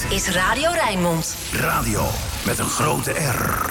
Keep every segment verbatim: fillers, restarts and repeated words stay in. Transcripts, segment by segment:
is Radio Rijnmond. Radio met een grote R.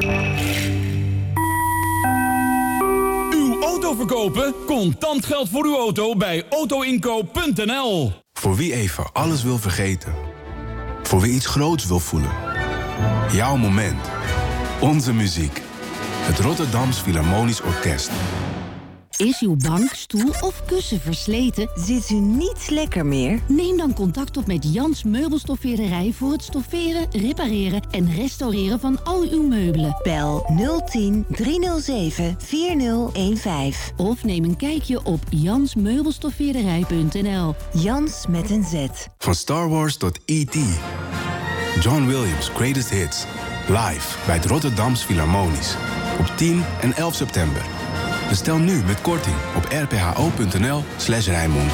Uw auto verkopen? Contant geld voor uw auto bij autoinkoop punt n l. Voor wie even alles wil vergeten. Voor wie iets groots wil voelen. Jouw moment. Onze muziek. Het Rotterdams Philharmonisch Orkest. Is uw bank, stoel of kussen versleten? Zit u niet lekker meer? Neem dan contact op met Jans Meubelstoffeerderij voor het stofferen, repareren en restaureren van al uw meubelen. Bel nul tien driehonderdzeven vierzig15. Of neem een kijkje op jans meubelstoffeerderij punt n l. Jans met een Z. Van Star Wars tot E T John Williams' Greatest Hits. Live bij het Rotterdams Philharmonisch. Op tien en elf september. Bestel nu met korting op r p h o punt n l slash Rijnmond.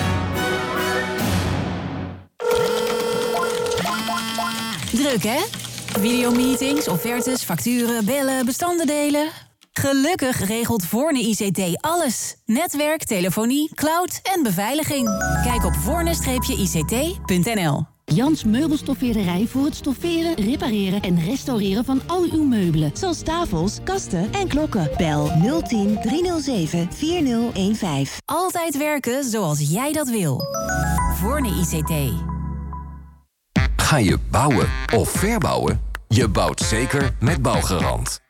Druk, hè? Videomeetings, offertes, facturen, bellen, bestanden delen. Gelukkig regelt Voorne I C T alles. Netwerk, telefonie, cloud en beveiliging. Kijk op voorne I C T punt n l. Jans Meubelstoffeerderij voor het stofferen, repareren en restaureren van al uw meubelen. Zoals tafels, kasten en klokken. Bel nul tien driehonderdzeven vierzig15. Altijd werken zoals jij dat wil. Voorne I C T. Ga je bouwen of verbouwen? Je bouwt zeker met Bouwgarant.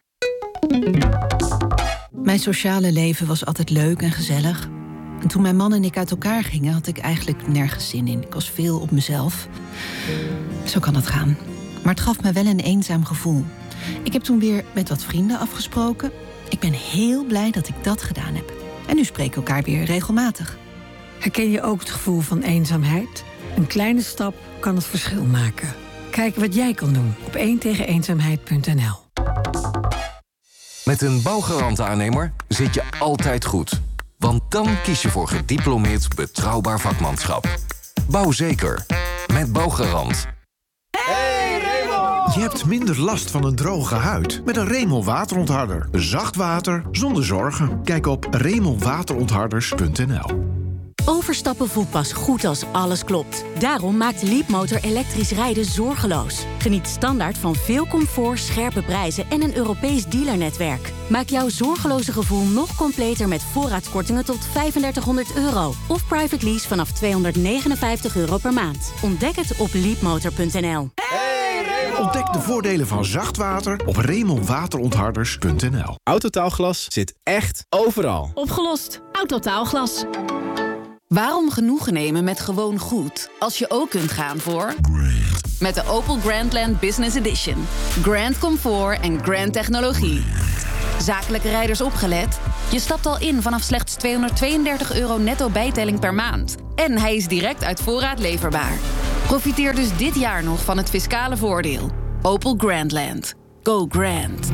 Mijn sociale leven was altijd leuk en gezellig. En toen mijn man en ik uit elkaar gingen, had ik eigenlijk nergens zin in. Ik was veel op mezelf. Zo kan het gaan. Maar het gaf me wel een eenzaam gevoel. Ik heb toen weer met wat vrienden afgesproken. Ik ben heel blij dat ik dat gedaan heb. En nu spreken we elkaar weer regelmatig. Herken je ook het gevoel van eenzaamheid? Een kleine stap kan het verschil maken. Kijk wat jij kan doen op één tegen eenzaamheid punt n l. Met een Bouwgarant-aannemer zit je altijd goed. Want dan kies je voor gediplomeerd betrouwbaar vakmanschap. Bouw zeker. Met Bouwgarant. Hey Remel! Je hebt minder last van een droge huid met een Remel waterontharder. Zacht water zonder zorgen. Kijk op remel waterontharders punt n l. Overstappen voelt pas goed als alles klopt. Daarom maakt Leapmotor elektrisch rijden zorgeloos. Geniet standaard van veel comfort, scherpe prijzen en een Europees dealernetwerk. Maak jouw zorgeloze gevoel nog completer met voorraadskortingen tot vijfendertighonderd euro. Of private lease vanaf tweehonderdnegenenvijftig euro per maand. Ontdek het op leapmotor punt n l. Ontdek de voordelen van zacht water op remel waterontharders punt n l. Autotaalglas zit echt overal. Opgelost. Autotaalglas. Waarom genoegen nemen met gewoon goed, als je ook kunt gaan voor... Met de Opel Grandland Business Edition. Grand comfort en grand technologie. Zakelijke rijders opgelet. Je stapt al in vanaf slechts tweehonderdtweeëndertig euro netto bijtelling per maand. En hij is direct uit voorraad leverbaar. Profiteer dus dit jaar nog van het fiscale voordeel. Opel Grandland. Go grand.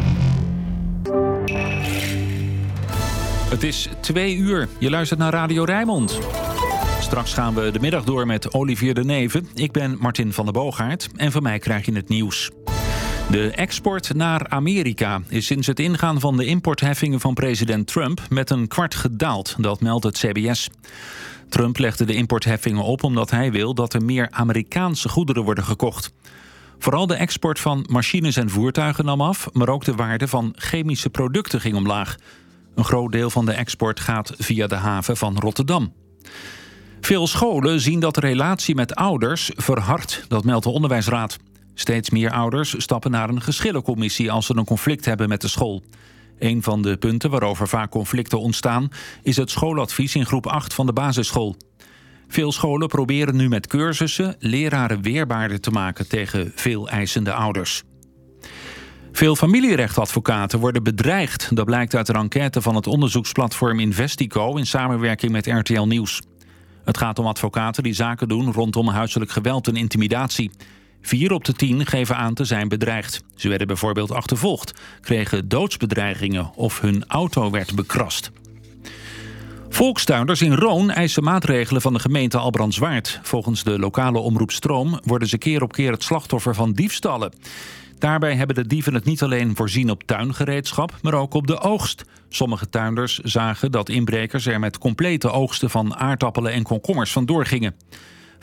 Het is twee uur. Je luistert naar Radio Rijnmond. Straks gaan we de middag door met Olivier de Neven. Ik ben Martin van der Boogaard en van mij krijg je het nieuws. De export naar Amerika is sinds het ingaan van de importheffingen van president Trump met een kwart gedaald. Dat meldt het C B S. Trump legde de importheffingen op omdat hij wil dat er meer Amerikaanse goederen worden gekocht. Vooral de export van machines en voertuigen nam af, maar ook de waarde van chemische producten ging omlaag. Een groot deel van de export gaat via de haven van Rotterdam. Veel scholen zien dat de relatie met ouders verhardt, dat meldt de Onderwijsraad. Steeds meer ouders stappen naar een geschillencommissie als ze een conflict hebben met de school. Een van de punten waarover vaak conflicten ontstaan is het schooladvies in groep acht van de basisschool. Veel scholen proberen nu met cursussen leraren weerbaarder te maken tegen veel eisende ouders. Veel familierechtadvocaten worden bedreigd. Dat blijkt uit een enquête van het onderzoeksplatform Investico in samenwerking met R T L Nieuws. Het gaat om advocaten die zaken doen rondom huiselijk geweld en intimidatie. Vier op de tien geven aan te zijn bedreigd. Ze werden bijvoorbeeld achtervolgd, kregen doodsbedreigingen of hun auto werd bekrast. Volkstuinders in Roon eisen maatregelen van de gemeente Albrandswaard. Volgens de lokale omroep Stroom worden ze keer op keer het slachtoffer van diefstallen. Daarbij hebben de dieven het niet alleen voorzien op tuingereedschap, maar ook op de oogst. Sommige tuinders zagen dat inbrekers er met complete oogsten van aardappelen en komkommers vandoor gingen.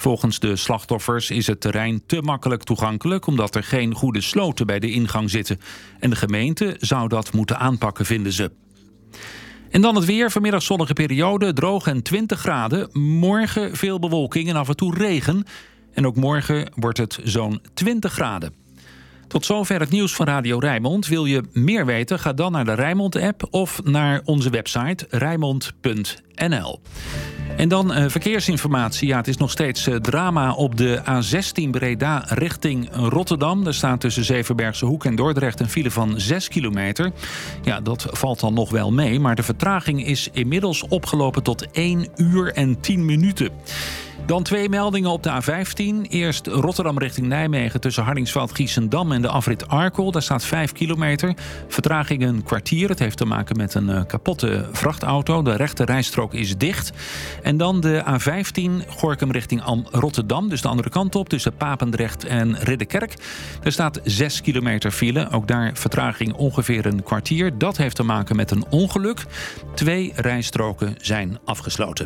Volgens de slachtoffers is het terrein te makkelijk toegankelijk omdat er geen goede sloten bij de ingang zitten. En de gemeente zou dat moeten aanpakken, vinden ze. En dan het weer. Vanmiddag zonnige periode, droog en twintig graden. Morgen veel bewolking en af en toe regen. En ook morgen wordt het zo'n twintig graden. Tot zover het nieuws van Radio Rijnmond. Wil je meer weten? Ga dan naar de Rijnmond-app of naar onze website rijnmond punt n l. En dan uh, verkeersinformatie. Ja, het is nog steeds uh, drama op de A zestien Breda richting Rotterdam. Er staat tussen Zevenbergse Hoek en Dordrecht een file van zes kilometer. Ja, dat valt dan nog wel mee. Maar de vertraging is inmiddels opgelopen tot één uur en tien minuten. Dan twee meldingen op de A vijftien. Eerst Rotterdam richting Nijmegen tussen Hardingsveld-Giessendam en de afrit Arkel. Daar staat vijf kilometer. Vertraging een kwartier. Het heeft te maken met een uh, kapotte vrachtauto. De rechte rijstrook is dicht. En dan de A vijftien Gorinchem richting Am- Rotterdam. Dus de andere kant op tussen Papendrecht en Ridderkerk. Daar staat zes kilometer file. Ook daar vertraging ongeveer een kwartier. Dat heeft te maken met een ongeluk. Twee rijstroken zijn afgesloten.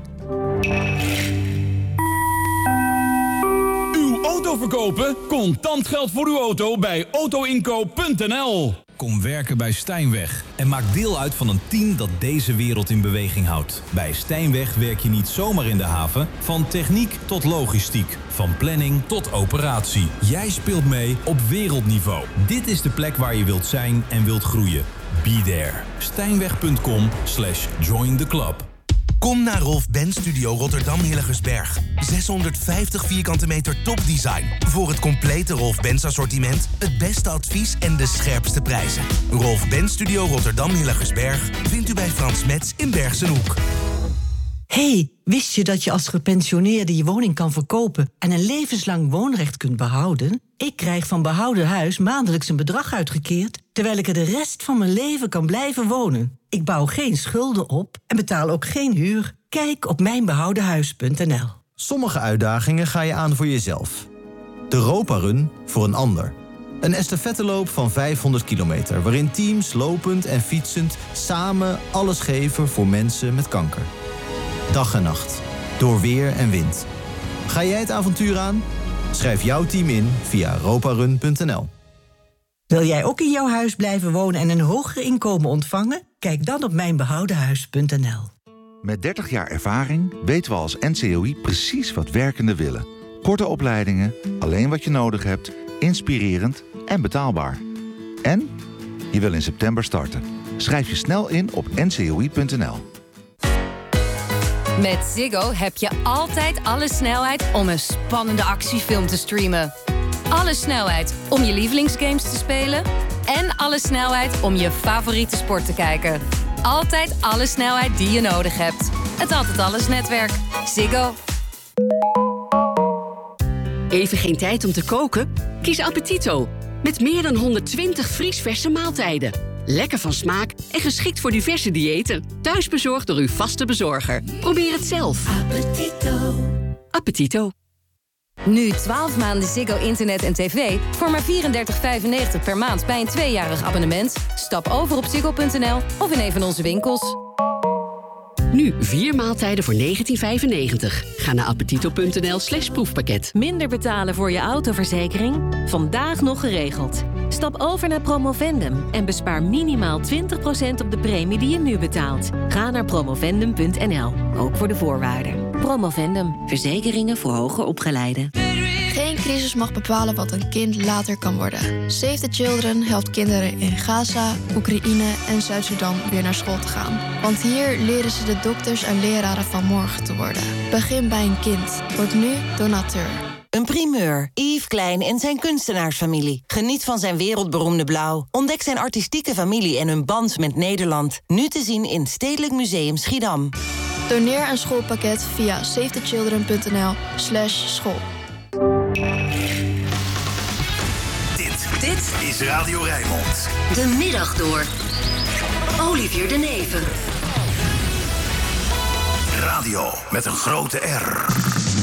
Auto verkopen? Contant geld voor uw auto bij auto inkoop punt n l. Kom werken bij Stijnweg en maak deel uit van een team dat deze wereld in beweging houdt. Bij Stijnweg werk je niet zomaar in de haven, van techniek tot logistiek, van planning tot operatie. Jij speelt mee op wereldniveau. Dit is de plek waar je wilt zijn en wilt groeien. Be there. Stijnweg punt com slash join the club. Kom naar Rolf Benz Studio Rotterdam Hilligersberg. zeshonderdvijftig vierkante meter topdesign. Voor het complete Rolf Benz assortiment, het beste advies en de scherpste prijzen. Rolf Benz Studio Rotterdam Hilligersberg vindt u bij Frans Metz in Bergsenhoek. Hey, wist je dat je als gepensioneerde je woning kan verkopen en een levenslang woonrecht kunt behouden? Ik krijg van Behouden Huis maandelijks een bedrag uitgekeerd, terwijl ik er de rest van mijn leven kan blijven wonen. Ik bouw geen schulden op en betaal ook geen huur. Kijk op mijn behouden huis punt n l. Sommige uitdagingen ga je aan voor jezelf. De Europa Run voor een ander. Een estafetteloop van vijfhonderd kilometer... waarin teams lopend en fietsend samen alles geven voor mensen met kanker. Dag en nacht, door weer en wind. Ga jij het avontuur aan? Schrijf jouw team in via europa run punt n l. Wil jij ook in jouw huis blijven wonen en een hoger inkomen ontvangen? Kijk dan op mijn behouden huis punt n l. Met dertig jaar ervaring weten we als N C O I precies wat werkenden willen. Korte opleidingen, alleen wat je nodig hebt, inspirerend en betaalbaar. En je wil in september starten. Schrijf je snel in op n c o i punt n l. Met Ziggo heb je altijd alle snelheid om een spannende actiefilm te streamen. Alle snelheid om je lievelingsgames te spelen. En alle snelheid om je favoriete sport te kijken. Altijd alle snelheid die je nodig hebt. Het Altijd Alles netwerk. Ziggo. Even geen tijd om te koken? Kies Appetito. Met meer dan honderdtwintig vriesverse maaltijden. Lekker van smaak en geschikt voor diverse diëten. Thuisbezorgd door uw vaste bezorger. Probeer het zelf. Appetito. Appetito. Nu twaalf maanden Ziggo internet en tv voor maar vierendertig vijfennegentig per maand bij een tweejarig abonnement. Stap over op ziggo punt n l of in een van onze winkels. Nu vier maaltijden voor negentien vijfennegentig. Ga naar appetito punt n l slash proefpakket. Minder betalen voor je autoverzekering? Vandaag nog geregeld. Stap over naar Promovendum en bespaar minimaal twintig procent op de premie die je nu betaalt. Ga naar promovendum punt n l, ook voor de voorwaarden. Promovendum, verzekeringen voor hoger opgeleiden. Geen crisis mag bepalen wat een kind later kan worden. Save the Children helpt kinderen in Gaza, Oekraïne en Zuid-Sudan weer naar school te gaan. Want hier leren ze de dokters en leraren van morgen te worden. Begin bij een kind. Word nu donateur. Een primeur. Yves Klein en zijn kunstenaarsfamilie. Geniet van zijn wereldberoemde blauw. Ontdek zijn artistieke familie en hun band met Nederland. Nu te zien in Stedelijk Museum Schiedam. Doneer een schoolpakket via save the children punt n l slash school. Dit, dit is Radio Rijnmond. De middag door. Olivier de Neven. Radio met een grote R.